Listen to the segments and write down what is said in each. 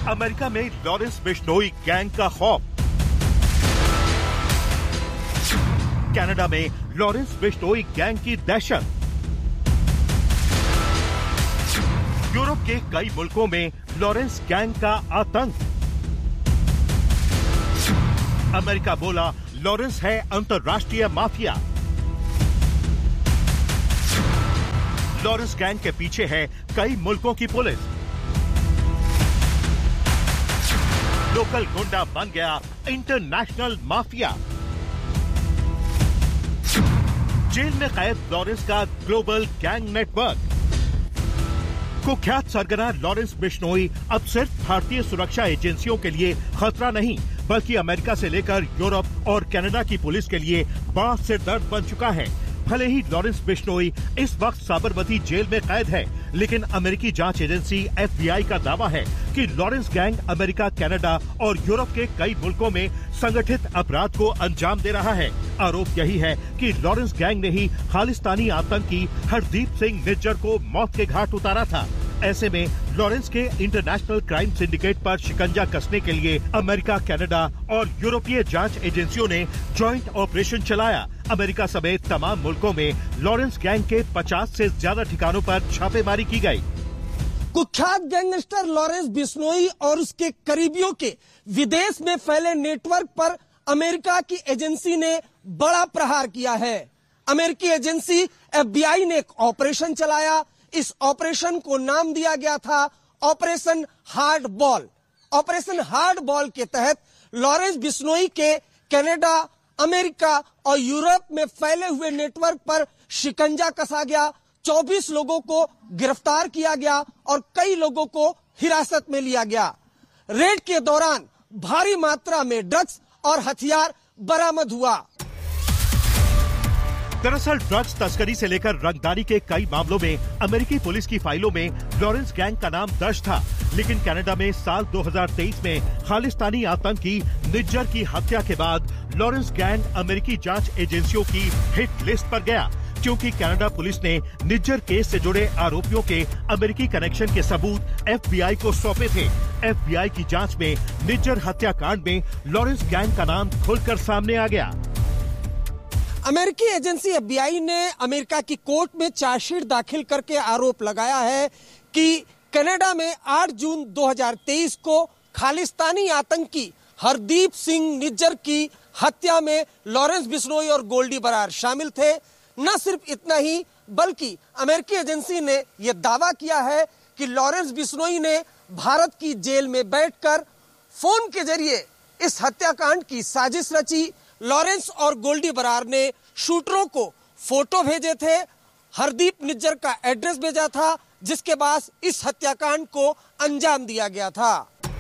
America में Lawrence Bishnoi gang का खौफ। कनाडा में लॉरेंस बिश्नोई गैंग की दहशत। यूरोप के कई मुल्कों में लॉरेंस गैंग का आतंक। अमेरिका बोला लॉरेंस है अंतर्राष्ट्रीय माफिया। लॉरेंस गैंग के पीछे है कई मुल्कों की पुलिस। लोकल गुंडा बन गया इंटरनेशनल माफिया। जेल में कैद लॉरेंस का ग्लोबल गैंग नेटवर्क। कुख्यात सरगना लॉरेंस बिश्नोई अब सिर्फ भारतीय सुरक्षा एजेंसियों के लिए खतरा नहीं, बल्कि अमेरिका से लेकर यूरोप और कनाडा की पुलिस के लिए बड़ा सिरदर्द बन चुका है। भले ही लॉरेंस बिश्नोई इस वक्त साबरमती जेल में कैद है, लेकिन अमेरिकी जांच एजेंसी FBI का दावा है कि लॉरेंस गैंग अमेरिका, कनाडा और यूरोप के कई मुल्कों में संगठित अपराध को अंजाम दे रहा है। आरोप यही है कि लॉरेंस गैंग ने ही खालिस्तानी आतंकी हरदीप सिंह निज्जर को मौत के घाट उतारा था। ऐसे में लॉरेंस के इंटरनेशनल क्राइम सिंडिकेट पर शिकंजा कसने के लिए अमेरिका, कनाडा और यूरोपीय जांच एजेंसियों ने जॉइंट ऑपरेशन चलाया। अमेरिका समेत तमाम मुल्कों में लॉरेंस गैंग के 50 से ज्यादा ठिकानों पर छापेमारी की गई। कुख्यात गैंगस्टर लॉरेंस बिश्नोई और उसके करीबियों के विदेश में फैले नेटवर्क पर अमेरिका की एजेंसी ने बड़ा प्रहार किया है। अमेरिकी एजेंसी FBI ने एक ऑपरेशन चलाया। इस ऑपरेशन को नाम दिया गया था operation hard ball. Operation hard ball के तहत लॉरेंस बिश्नोई के कनाडा, अमेरिका और यूरोप में फैले हुए नेटवर्क पर शिकंजा कसा गया। 24 लोगों को गिरफ्तार किया गया और कई लोगों को हिरासत में लिया गया। रेड के दौरान भारी मात्रा में ड्रग्स और हथियार बरामद हुआ। दरअसल ड्रग्स तस्करी से लेकर रंगदारी के कई मामलों में अमेरिकी पुलिस की फाइलों में लॉरेंस गैंग का नाम दर्ज था, लेकिन कनाडा में साल 2023 में खालिस्तानी आतंकी निज्जर की हत्या के बाद लॉरेंस गैंग अमेरिकी जांच एजेंसियों की हिट लिस्ट पर गया, क्योंकि कनाडा पुलिस ने निज्जर केस से जुड़े आरोपियों के अमेरिकी कनेक्शन के सबूत FBI को सौंपे थे। FBI की जांच में निज्जर हत्याकांड में लॉरेंस गैंग का नाम खुलकर सामने आ गया। अमेरिकी एजेंसी FBI ने अमेरिका की कोर्ट में चार्जशीट दाखिल करके आरोप लगाया है कि कनाडा में 8 जून 2023 को खालिस्तानी आतंकी हरदीप सिंह निज्जर की हत्या में लॉरेंस बिश्नोई और गोल्डी बरार शामिल थे। न सिर्फ इतना ही, बल्कि अमेरिकी एजेंसी ने यह दावा किया है कि लॉरेंस बिश्नोई ने भारत की जेल में बैठकर फोन के जरिए इस हत्याकांड की साजिश रची। लॉरेंस और गोल्डी बरार ने शूटरों को फोटो भेजे थे, हरदीप निज्जर का एड्रेस भेजा था, जिसके बाद इस हत्याकांड को अंजाम दिया गया था।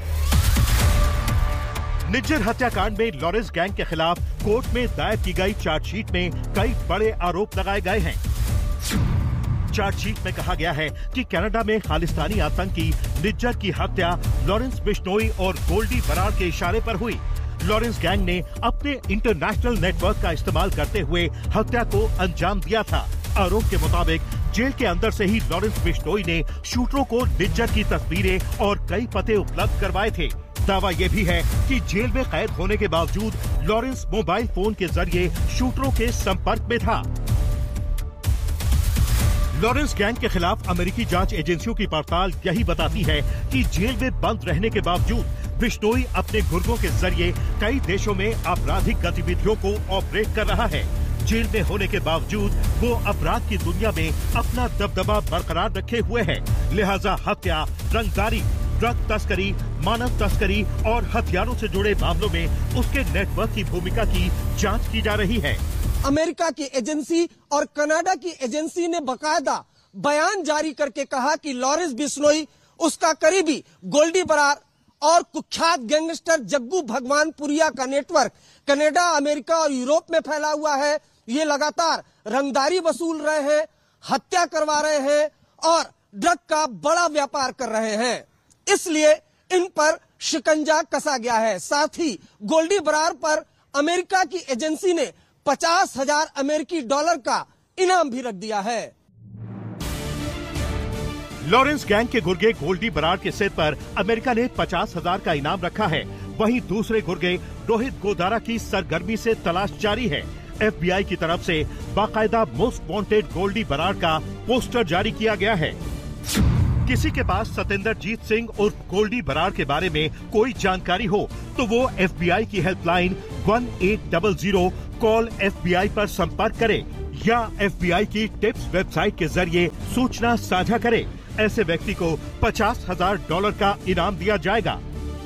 निज्जर हत्याकांड में लॉरेंस गैंग के खिलाफ कोर्ट में दायर की गई चार्जशीट में कई बड़े आरोप लगाए गए हैं। चार्जशीट में कहा गया है कि कनाडा में खालिस्तानी आतंकी निज्जर की हत्या लॉरेंस बिश्नोई और गोल्डी बरार के इशारे पर हुई। लॉरेंस गैंग ने अपने इंटरनेशनल नेटवर्क का इस्तेमाल करते हुए हत्या को अंजाम दिया था। आरोप के मुताबिक जेल के अंदर से ही लॉरेंस बिश्नोई ने शूटरों को निज्जर की तस्वीरें और कई पते उपलब्ध करवाए थे। दावा यह भी है कि जेल में कैद होने के बावजूद लॉरेंस मोबाइल फोन के जरिए शूटरों के संपर्क में था। लॉरेंस गैंग के खिलाफ अमेरिकी जांच एजेंसियों की पड़ताल यही बताती है कि जेल में बंद रहने के बावजूद बिश्नोई अपने गुर्गों के जरिए कई देशों में आपराधिक गतिविधियों को ऑपरेट कर रहा है। जेल में होने के बावजूद वो अपराध की दुनिया में अपना दबदबा बरकरार रखे हुए है। लिहाजा हत्या, रंगदारी, ड्रग तस्करी, मानव तस्करी और हथियारों से जुड़े मामलों में उसके नेटवर्क की भूमिका की जांच की जा रही है। अमेरिका की एजेंसी और कनाडा की एजेंसी ने बकायदा बयान जारी करके कहा कि लॉरेंस बिश्नोई, उसका करीबी गोल्डी बरार और कुख्यात गैंगस्टर जग्गू भगवानपुरिया का नेटवर्क कनाडा, अमेरिका और यूरोप में फैला हुआ है। ये लगातार रंगदारी वसूल रहे हैं, हत्या करवा रहे हैं और ड्रग का बड़ा व्यापार कर रहे हैं। इसलिए इन पर शिकंजा कसा गया है। साथ ही गोल्डी बरार पर अमेरिका की एजेंसी ने 50,000 अमेरिकी डॉलर का इनाम भी रख दिया है। लॉरेंस गैंग के गुर्गे गोल्डी बराड़ के सिर पर अमेरिका ने 50,000 का इनाम रखा है। वहीं दूसरे गुर्गे रोहित गोदारा की सरगर्मी से तलाश जारी है। FBI की तरफ से बाकायदा मोस्ट वांटेड गोल्डी बराड़ का पोस्टर जारी किया गया है। किसी के पास सतेंद्र जीत सिंह उर्फ गोल्डी बराड़ के बारे में कोई जानकारी हो तो वो FBI की हेल्पलाइन 1800 कॉल FBI पर संपर्क करे या FBI की टिप्स वेबसाइट के जरिए सूचना साझा करे। ऐसे व्यक्ति को $50,000 का इनाम दिया जाएगा।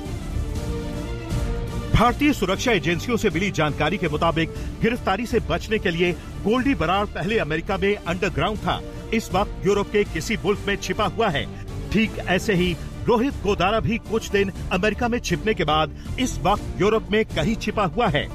भारतीय सुरक्षा एजेंसियों से मिली जानकारी के मुताबिक गिरफ्तारी से बचने के लिए गोल्डी बराड़ पहले अमेरिका में अंडरग्राउंड था, इस वक्त यूरोप के किसी मुल्क में छिपा हुआ है। ठीक ऐसे ही रोहित गोदारा भी कुछ दिन अमेरिका में छिपने के बाद इस वक्त यूरोप में कहीं छिपा हुआ है।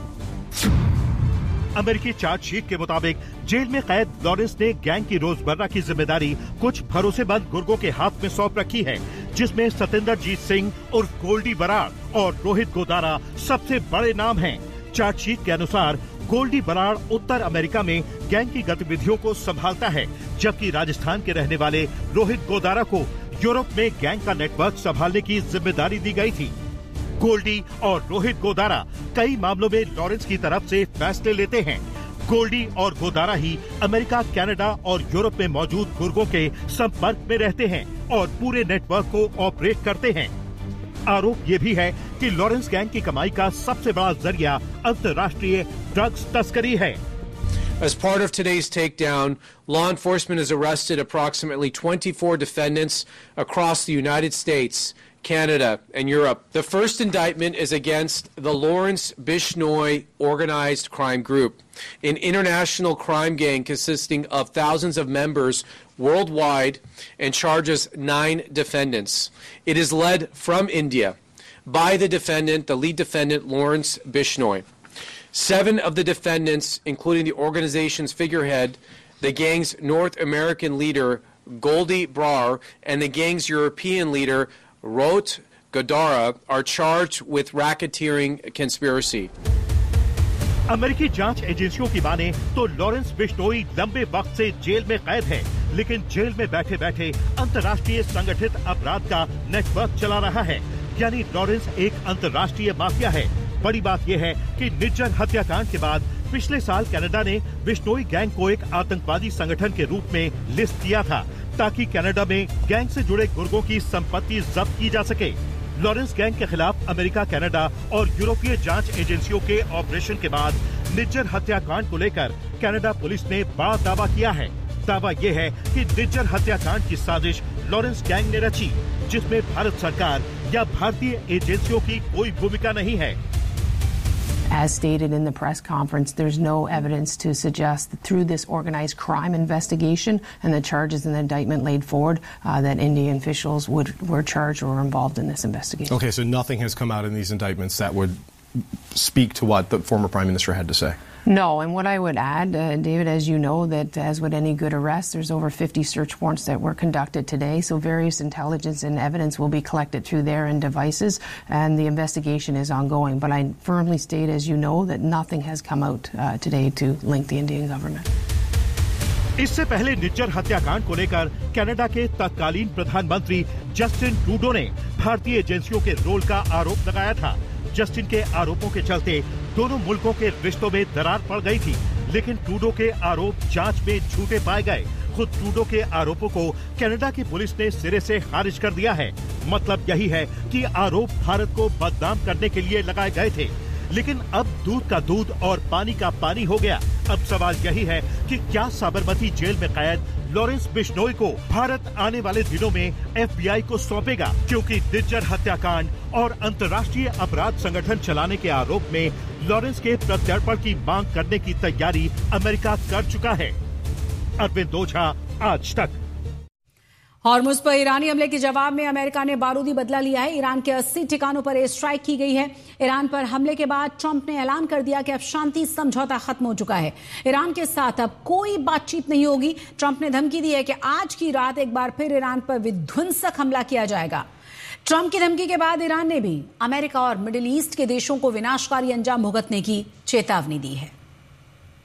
अमेरिकी चार्जशीट के मुताबिक जेल में कैद लॉरेंस ने गैंग की रोजमर्रा की जिम्मेदारी कुछ भरोसेमंद गुर्गों के हाथ में सौंप रखी है, जिसमें सतेंद्र जीत सिंह उर्फ गोल्डी बराड़ और रोहित गोदारा सबसे बड़े नाम हैं। चार्जशीट के अनुसार गोल्डी बराड़ उत्तर अमेरिका में गैंग की गतिविधियों को संभालता है, जबकि राजस्थान के रहने वाले रोहित गोदारा को यूरोप में गैंग का नेटवर्क संभालने की जिम्मेदारी दी गई थी। गोल्डी और रोहित गोदारा कई मामलों में लॉरेंस की तरफ से फैसले लेते हैं। गोल्डी और गोदारा ही अमेरिका, कनाडा और यूरोप में मौजूद गुर्गों के संपर्क में रहते हैं और पूरे नेटवर्क को ऑपरेट करते हैं। आरोप ये भी है कि लॉरेंस गैंग की कमाई का सबसे बड़ा जरिया अंतर्राष्ट्रीय ड्रग्स तस्करी है। As part of today's takedown, law enforcement has arrested approximately 24 defendants across the United States, Canada, and Europe. The first indictment is against the Lawrence Bishnoi organized crime group, an international crime gang consisting of thousands of members worldwide, and charges 9 defendants. It is led from India by the defendant, the lead defendant, Lawrence Bishnoi. 7 of the defendants, including the organization's figurehead, the gang's North American leader, Goldie Brar, and the gang's European leader, Rohit Godara, are charged with racketeering conspiracy. अमेरिकी जांच एजेंसियों की माने तो Lawrence Bishnoi लंबे वक्त से jail में कैद है, लेकिन जेल में बैठे बैठे अंतर्राष्ट्रीय संगठित अपराध का नेटवर्क चला रहा है। यानी लॉरेंस एक अंतर्राष्ट्रीय माफिया है। बड़ी बात यह है कि निर्जन हत्याकांड के बाद पिछले साल कनाडा ने बिश्नोई गैंग को एक आतंकवादी संगठन के रूप में लिस्ट किया था, ताकि कनाडा में गैंग से जुड़े गुर्गों की संपत्ति जब्त की जा सके। लॉरेंस गैंग के खिलाफ अमेरिका, कनाडा और यूरोपीय जांच एजेंसियों के ऑपरेशन के बाद निर्जन हत्याकांड को लेकर कनाडा पुलिस ने बड़ा दावा किया है। दावा यह है कि निर्जन हत्याकांड की साजिश लॉरेंस गैंग ने रची, जिसमें भारत सरकार या भारतीय एजेंसियों की कोई भूमिका नहीं है। As stated in the press conference, there's no evidence to suggest that through this organized crime investigation and the charges and the indictment laid forward, that Indian officials were charged or were involved in this investigation. Okay, so nothing has come out in these indictments that would speak to what the former Prime Minister had to say? No, and what I would add, David, as you know, that as with any good arrest, there's over 50 search warrants that were conducted today, so various intelligence and evidence will be collected through there and devices, and the investigation is ongoing. But I firmly state, as you know, that nothing has come out today to link the Indian government. इससे पहले निज्जर हत्याकांड को लेकर Canada के तत्कालीन प्रधानमंत्री Justin Trudeau ने भारतीय एजेंसियों के रोल का आरोप लगाया था। जस्टिन के आरोपों के चलते दोनों मुल्कों के रिश्तों में दरार पड़ गई थी, लेकिन ट्रूडो के आरोप जांच में झूठे पाए गए। खुद ट्रूडो के आरोपों को कनाडा की पुलिस ने सिरे से खारिज कर दिया है। मतलब यही है कि आरोप भारत को बदनाम करने के लिए लगाए गए थे, लेकिन अब दूध का दूध और पानी का पानी हो गया। अब सवाल यही है कि क्या साबरमती जेल में कैद लॉरेंस बिश्नोई को भारत आने वाले दिनों में FBI को सौंपेगा, क्योंकि निर्जन हत्याकांड और अंतर्राष्ट्रीय अपराध संगठन चलाने के आरोप में लॉरेंस के प्रत्यर्पण की मांग करने की तैयारी अमेरिका कर चुका है। अरविंद ओझा, आज तक। हॉर्मुज़ पर ईरानी हमले के जवाब में अमेरिका ने बारूदी बदला लिया है। ईरान के 80 ठिकानों पर एयर स्ट्राइक की गई है। ईरान पर हमले के बाद ट्रंप ने ऐलान कर दिया कि अब शांति समझौता खत्म हो चुका है। ईरान के साथ अब कोई बातचीत नहीं होगी। ट्रंप ने धमकी दी है कि आज की रात एक बार फिर ईरान पर विध्वंसक हमला किया जाएगा। ट्रंप की धमकी के बाद ईरान ने भी अमेरिका और मिडिल ईस्ट के देशों को विनाशकारी अंजाम भुगतने की चेतावनी दी है।